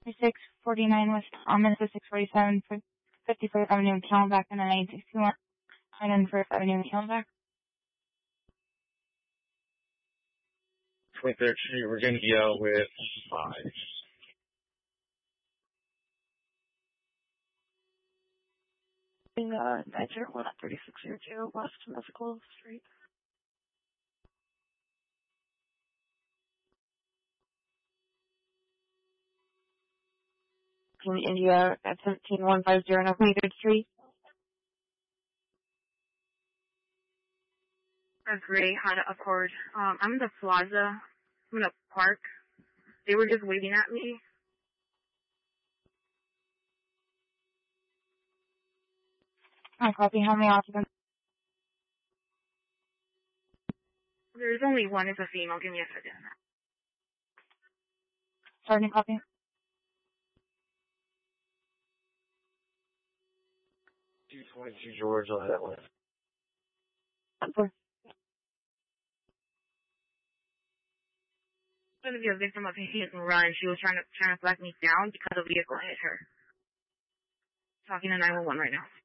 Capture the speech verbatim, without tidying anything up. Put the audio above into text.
six forty-nine West Thomas, six forty-seven fifty-first Avenue, Camelback, and nine sixty-one First Avenue, Camelback. twenty-third Street, Virginia, with five. Uh, nine zero one thirty-six zero two West Musical Street. In India at seventeen one fifty North twenty-third Street. A gray Honda Accord. Um, I'm in the plaza. I'm in a park. They were just waving at me. I copy. How many occupants? There's only one. It's a female. Give me a second. Sergeant, copy. two twenty-two George on that one. Number. Going to be a victim of a hit and run. She was trying to trying to flag me down because a vehicle hit her. Talking to nine one one right now.